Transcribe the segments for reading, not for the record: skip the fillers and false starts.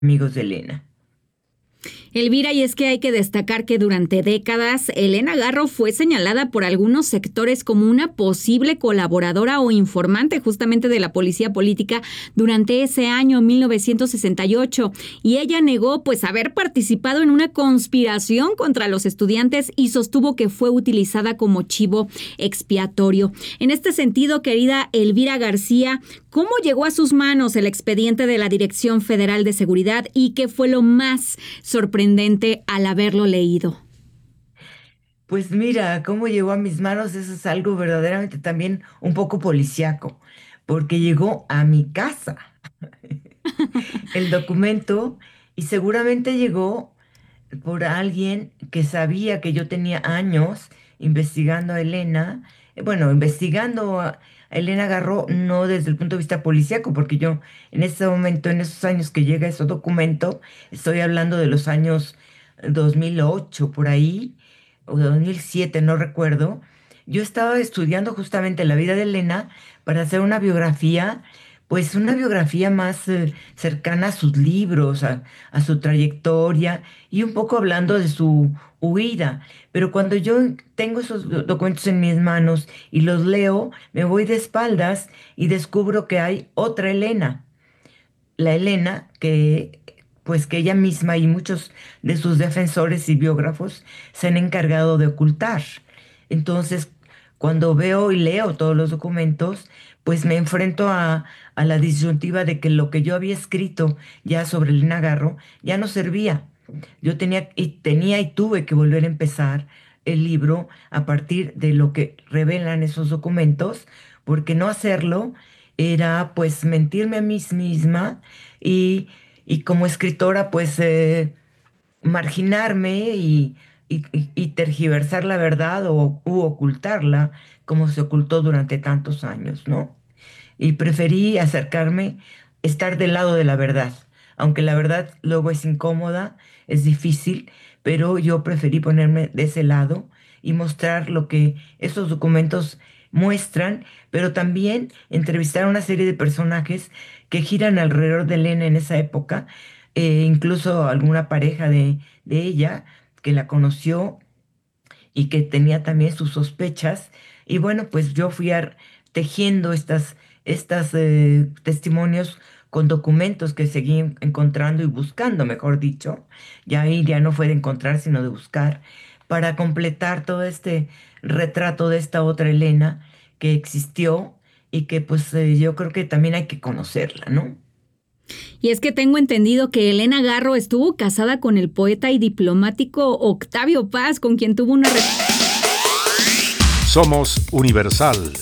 amigos de Elena. Elvira, y es que hay que destacar que durante décadas Elena Garro fue señalada por algunos sectores como una posible colaboradora o informante justamente de la policía política durante ese año 1968, y ella negó pues haber participado en una conspiración contra los estudiantes y sostuvo que fue utilizada como chivo expiatorio. En este sentido, querida Elvira García, ¿cómo llegó a sus manos el expediente de la Dirección Federal de Seguridad y qué fue lo más sorprendente al haberlo leído? Pues mira, cómo llegó a mis manos, eso es algo verdaderamente también un poco policíaco, porque llegó a mi casa el documento y seguramente llegó por alguien que sabía que yo tenía años investigando a Elena, bueno, investigando a Elena Garro, no desde el punto de vista policíaco, porque yo en ese momento, en esos años que llega ese documento, estoy hablando de los años 2008 por ahí, o 2007 no recuerdo, yo estaba estudiando justamente la vida de Elena para hacer una biografía, pues una biografía más cercana a sus libros, a su trayectoria y un poco hablando de su huida. Pero cuando yo tengo esos documentos en mis manos y los leo, me voy de espaldas y descubro que hay otra Elena, la Elena que pues que ella misma y muchos de sus defensores y biógrafos se han encargado de ocultar. Entonces, cuando veo y leo todos los documentos, pues me enfrento a la disyuntiva de que lo que yo había escrito ya sobre Elena Garro ya no servía. Yo tenía y tuve que volver a empezar el libro a partir de lo que revelan esos documentos, porque no hacerlo era pues mentirme a mí misma y, y como escritora pues marginarme y tergiversar la verdad u ocultarla como se ocultó durante tantos años, ¿no? Y preferí acercarme, estar del lado de la verdad, aunque la verdad luego es incómoda, es difícil, pero yo preferí ponerme de ese lado y mostrar lo que esos documentos muestran, pero también entrevistar a una serie de personajes que giran alrededor de Elena en esa época, incluso alguna pareja de ella que la conoció y que tenía también sus sospechas. Y bueno, pues yo fui tejiendo estas testimonios con documentos que seguí encontrando y buscando, mejor dicho. Ya ahí ya no fue de encontrar, sino de buscar, para completar todo este retrato de esta otra Elena que existió y que pues yo creo que también hay que conocerla, ¿no? Y es que tengo entendido que Elena Garro estuvo casada con el poeta y diplomático Octavio Paz, con quien tuvo una... Somos Universal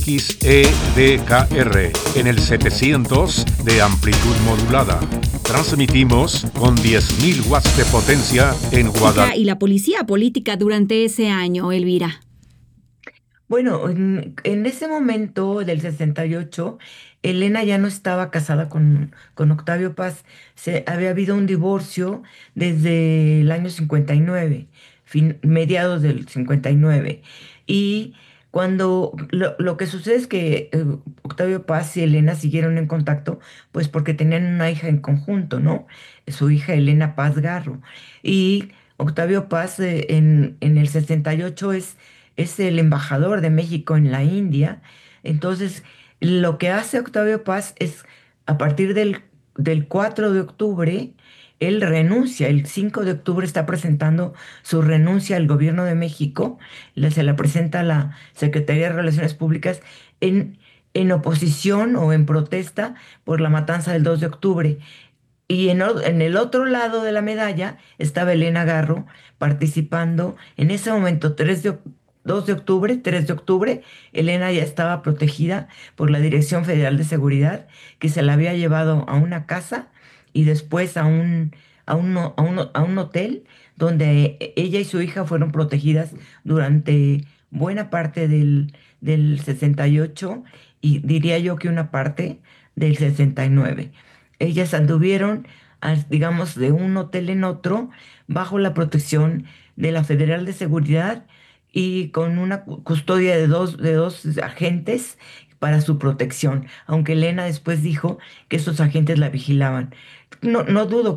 XEDKR en el 700 de amplitud modulada. Transmitimos con 10.000 watts de potencia en Guadalajara. Y la policía política durante ese año, Elvira. Bueno, en ese momento del 68, Elena ya no estaba casada con Octavio Paz. Había habido un divorcio desde el año 59, mediados del 59. Y cuando lo que sucede es que Octavio Paz y Elena siguieron en contacto, pues porque tenían una hija en conjunto, ¿no? Su hija Elena Paz Garro. Y Octavio Paz en el 68 es el embajador de México en la India. Entonces, lo que hace Octavio Paz es, a partir del 4 de octubre, él renuncia. El 5 de octubre está presentando su renuncia al gobierno de México. Se la presenta a la Secretaría de Relaciones Públicas en, en oposición o en protesta por la matanza del 2 de octubre. Y en el otro lado de la medalla estaba Elena Garro participando. En ese momento, 2 de octubre, 3 de octubre, Elena ya estaba protegida por la Dirección Federal de Seguridad, que se la había llevado a una casa y después a un hotel donde ella y su hija fueron protegidas durante buena parte del 68 y diría yo que una parte del 69. Ellas anduvieron, digamos, de un hotel en otro bajo la protección de la Federal de Seguridad y con una custodia de dos agentes para su protección, aunque Elena después dijo que esos agentes la vigilaban. No, no dudo